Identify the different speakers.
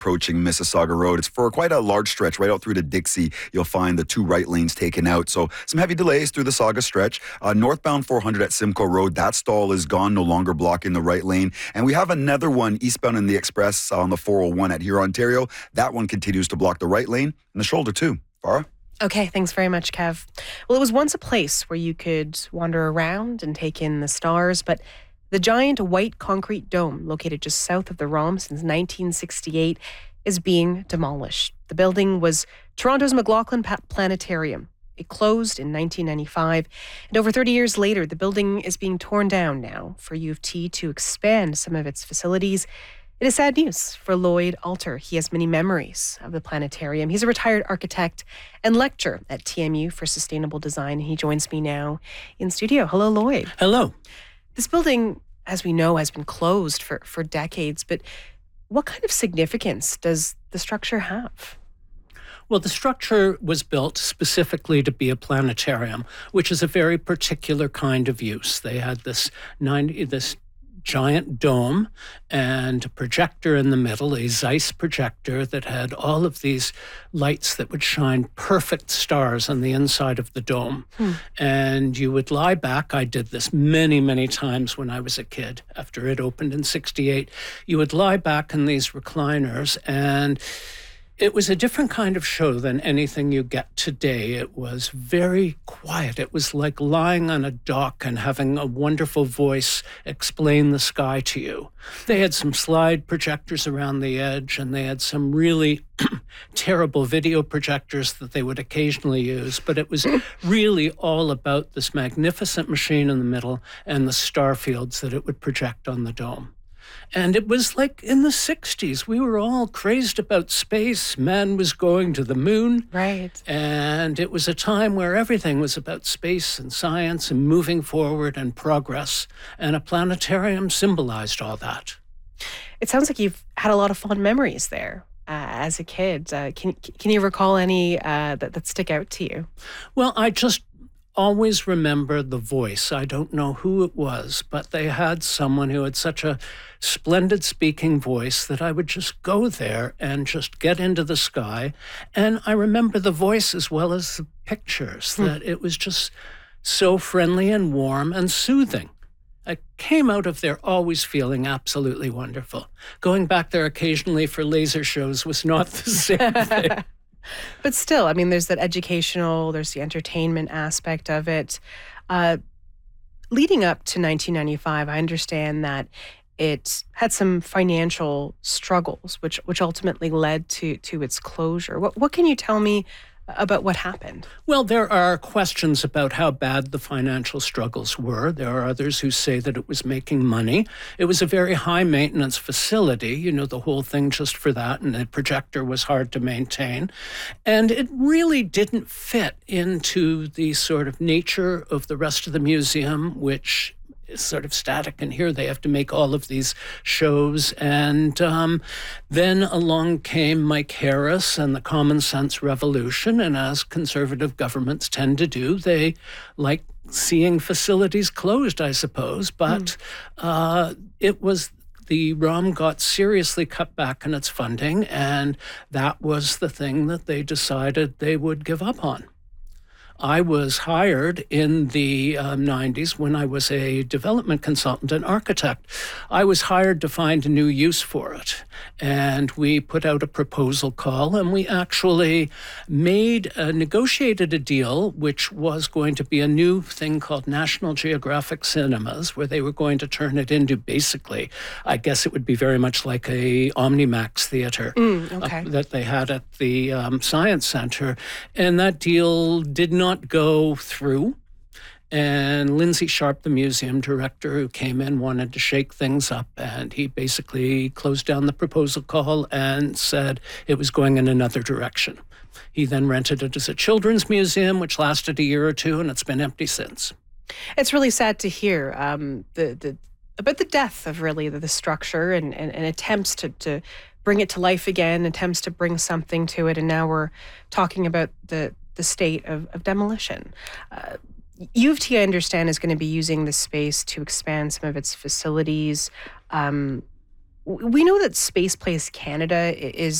Speaker 1: approaching Mississauga Road. It's for quite a large stretch right out through to Dixie. You'll find the 2 right lanes taken out. So some heavy delays through the Sauga stretch. Northbound 400 at Simcoe Road, that stall is gone, no longer blocking the right lane. And we have another one eastbound in the Express on the 401 at Huron, Ontario. That one continues to block the right lane and the shoulder too. Farah?
Speaker 2: Okay, thanks very much, Kev. Well, it was once a place where you could wander around and take in the stars, but the giant white concrete dome located just south of the ROM since 1968 is being demolished. The building was Toronto's McLaughlin Planetarium. It closed in 1995, and over 30 years later, the building is being torn down now for U of T to expand some of its facilities. It is sad news for Lloyd Alter. He has many memories of the planetarium. He's a retired architect and lecturer at TMU for Sustainable Design. He joins me now in studio. Hello, Lloyd.
Speaker 3: Hello.
Speaker 2: This building, as we know, has been closed for decades, but what kind of significance does the structure have?
Speaker 3: Well, the structure was built specifically to be a planetarium, which is a very particular kind of use. They had this giant dome and a projector in the middle, a Zeiss projector that had all of these lights that would shine perfect stars on the inside of the dome. And you would lie back. I did this many, many times when I was a kid after it opened in 68. You would lie back in these recliners, and it was a different kind of show than anything you get today. It was very quiet. It was like lying on a dock and having a wonderful voice explain the sky to you. They had some slide projectors around the edge, and they had some really terrible video projectors that they would occasionally use. But it was really all about this magnificent machine in the middle and the star fields that it would project on the dome. And it was like in the 60s, we were all crazed about space. Man was going to the moon.
Speaker 2: Right.
Speaker 3: And it was a time where everything was about space and science and moving forward and progress. And a planetarium symbolized all that.
Speaker 2: It sounds like you've had a lot of fond memories there as a kid. Can you recall any that stick out to you?
Speaker 3: Well, I just always remember the voice. I don't know who it was, but they had someone who had such a splendid speaking voice that I would just go there and just get into the sky. And I remember the voice as well as the pictures, that it was just so friendly and warm and soothing. I came out of there always feeling absolutely wonderful. Going back there occasionally for laser shows was not the same thing.
Speaker 2: But still, I mean, there's that educational, there's the entertainment aspect of it. Leading up to 1995, I understand that it had some financial struggles, which ultimately led to its closure. What can you tell me about what happened?
Speaker 3: Well, there are questions about how bad the financial struggles were. There are others who say that it was making money. It was a very high maintenance facility, you know, the whole thing just for that, and the projector was hard to maintain. And it really didn't fit into the sort of nature of the rest of the museum, which is sort of static, and here they have to make all of these shows. And then along came Mike Harris and the Common Sense Revolution, and as conservative governments tend to do, they like seeing facilities closed, I suppose, but it was the ROM got seriously cut back in its funding, and that was the thing that they decided they would give up on. I was hired in the 90s when I was a development consultant and architect. I was hired to find a new use for it. And we put out a proposal call, and we actually negotiated a deal which was going to be a new thing called National Geographic Cinemas, where they were going to turn it into basically, I guess it would be very much like a Omnimax theater that they had at the Science Center. And that deal did not go through. And Lindsay Sharp, the museum director who came in, wanted to shake things up, and he basically closed down the proposal call and said it was going in another direction. He then rented it as a children's museum, which lasted a year or two, and it's been empty since.
Speaker 2: It's really sad to hear about the death of really the structure and attempts to bring it to life again, attempts to bring something to it, and now we're talking about the state of demolition. U of T, I understand, is going to be using this space to expand some of its facilities. We know that Space Place Canada is